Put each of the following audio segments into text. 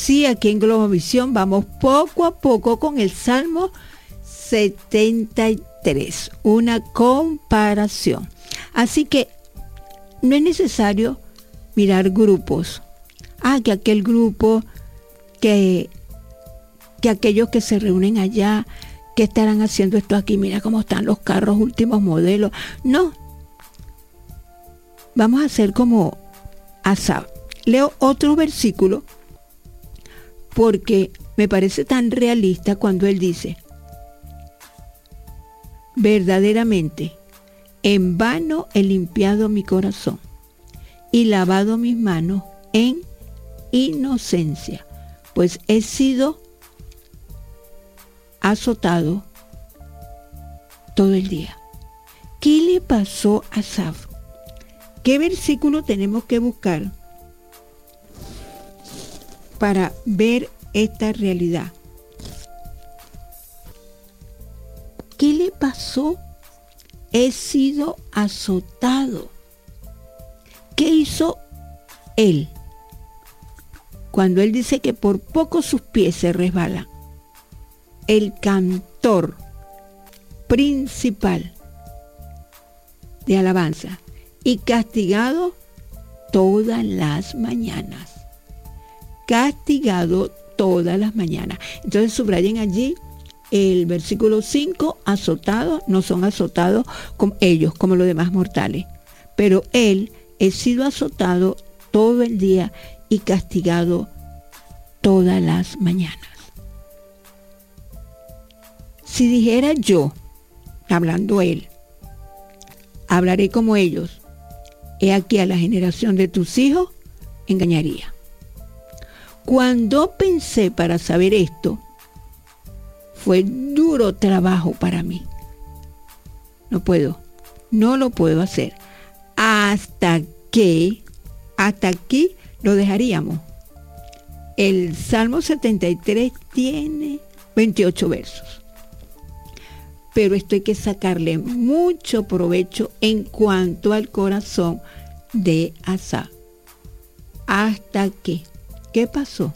Sí, aquí en Globovisión vamos poco a poco con el Salmo 73, una comparación. Así que no es necesario mirar grupos. Que aquel grupo, que aquellos que se reúnen allá, que estarán haciendo esto aquí, mira cómo están los carros últimos modelos. No, vamos a hacer como Asaf. Leo otro versículo porque me parece tan realista cuando él dice: verdaderamente, en vano he limpiado mi corazón y lavado mis manos en inocencia, pues he sido azotado todo el día. ¿Qué le pasó a Asaf? ¿Qué versículo tenemos que buscar para ver esta realidad? ¿Qué le pasó? He sido azotado. ¿Qué hizo él? Cuando él dice que por poco sus pies se resbalan. El cantor principal de alabanza, y castigado todas las mañanas. Castigado todas las mañanas. Entonces subrayen allí el versículo 5, azotados, no son azotados como ellos, como los demás mortales. Pero él he sido azotado todo el día y castigado todas las mañanas. Si dijera yo, hablando él, hablaré como ellos, he aquí a la generación de tus hijos, engañaría. Cuando pensé para saber esto, fue duro trabajo para mí. No lo puedo hacer. Hasta aquí lo dejaríamos. El Salmo 73 tiene 28 versos. Pero esto hay que sacarle mucho provecho en cuanto al corazón de Asaf. Hasta que, ¿qué pasó?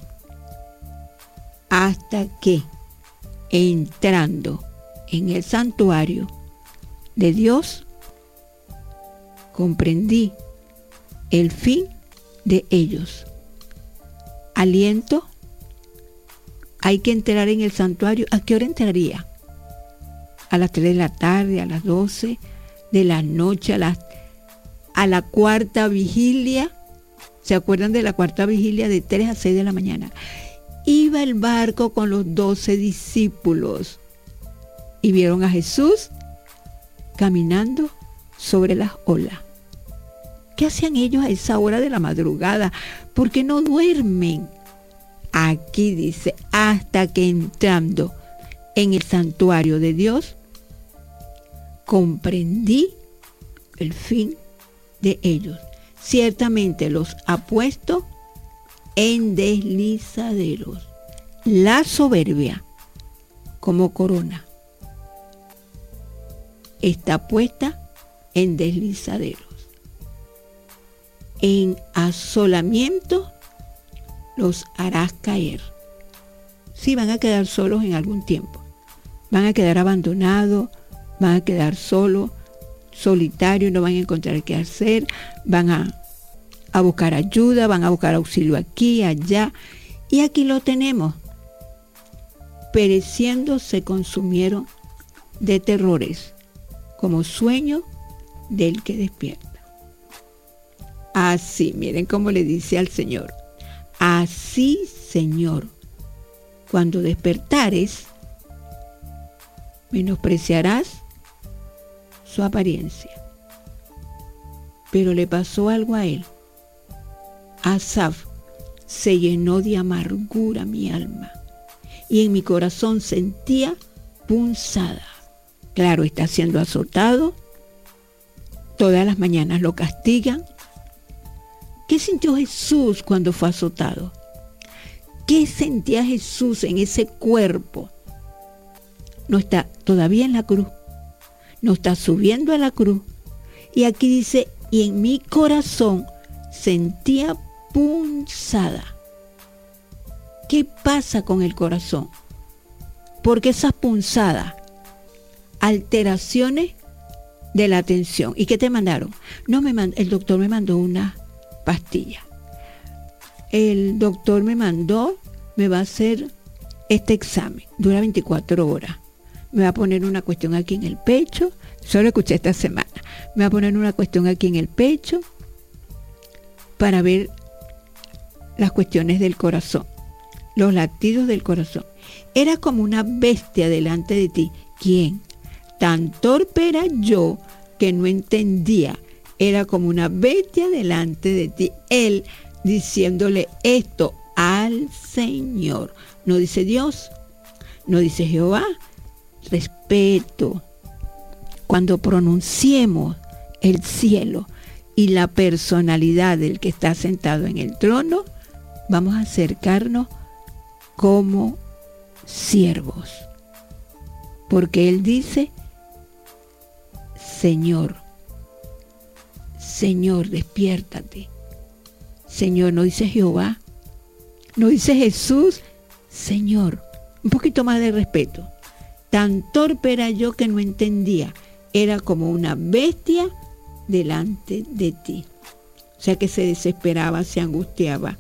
Hasta que, entrando en el santuario de Dios, comprendí el fin de ellos. Aliento, hay que entrar en el santuario. ¿A qué hora entraría? A las 3 de la tarde, a las 12 de la noche, a la cuarta vigilia. ¿Se acuerdan de la cuarta vigilia? De 3 a 6 de la mañana. Iba el barco con los 12 discípulos y vieron a Jesús caminando sobre las olas. ¿Qué hacían ellos a esa hora de la madrugada? ¿Por qué no duermen? Aquí dice, hasta que entrando en el santuario de Dios, comprendí el fin de ellos. Ciertamente los ha puesto en deslizaderos. La soberbia como corona está puesta en deslizaderos. En asolamiento los harás caer. Sí, van a quedar solos en algún tiempo. Van a quedar abandonados, van a quedar solos, solitarios, no van a encontrar qué hacer, van a buscar ayuda, van a buscar auxilio aquí, allá. Y aquí lo tenemos. Pereciendo se consumieron de terrores, como sueño del que despierta. Así, miren cómo le dice al Señor. Así, Señor, cuando despertares, menospreciarás su apariencia. Pero le pasó algo a él. Asaf, se llenó de amargura mi alma y en mi corazón sentía punzada. Claro, está siendo azotado. Todas las mañanas lo castigan. ¿Qué sintió Jesús cuando fue azotado? ¿Qué sentía Jesús en ese cuerpo? No está todavía en la cruz. No está subiendo a la cruz. Y aquí dice, y en mi corazón sentía punzada. ¿Qué pasa con el corazón? Porque esas punzadas, alteraciones de la tensión. ¿Y qué te mandaron? No, el doctor me mandó una pastilla. El doctor me va a hacer este examen. Dura 24 horas. Me va a poner una cuestión aquí en el pecho. Solo escuché esta semana. Me va a poner una cuestión aquí en el pecho para ver las cuestiones del corazón, los latidos del corazón. Era como una bestia delante de ti. ¿Quién? Tan torpe era yo que no entendía. Era como una bestia delante de ti. Él diciéndole esto al Señor. No dice Dios, no dice Jehová. Respeto. Cuando pronunciemos el cielo y la personalidad del que está sentado en el trono, vamos a acercarnos como siervos. Porque Él dice, Señor, Señor, despiértate. Señor, no dice Jehová, no dice Jesús, Señor. Un poquito más de respeto. Tan torpe era yo que no entendía. Era como una bestia delante de ti. O sea que se desesperaba, se angustiaba.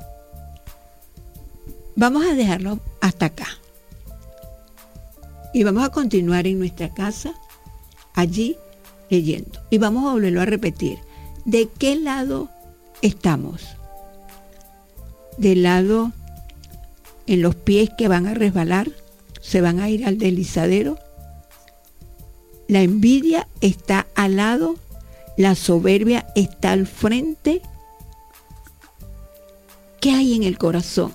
Vamos a dejarlo hasta acá. Y vamos a continuar en nuestra casa, allí leyendo. Y vamos a volverlo a repetir. ¿De qué lado estamos? ¿Del lado en los pies que van a resbalar? ¿Se van a ir al deslizadero? La envidia está al lado, la soberbia está al frente. ¿Qué hay en el corazón?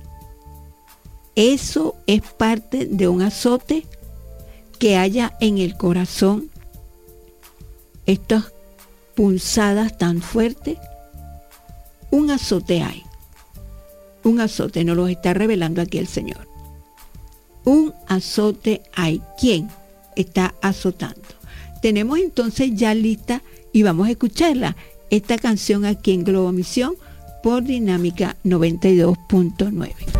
Eso es parte de un azote que haya en el corazón. Estas punzadas tan fuertes, un azote hay. Un azote, nos lo está revelando aquí el Señor. Un azote hay. ¿Quién está azotando? Tenemos entonces ya lista y vamos a escucharla. Esta canción aquí en Globo Misión por Dinámica 92.9.